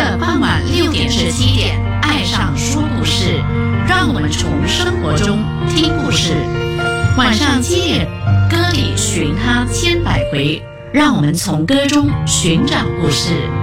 的傍晚6点至7点，爱上说故事，让我们从生活中听故事。晚上7点，歌里寻他千百回，让我们从歌中寻找故事。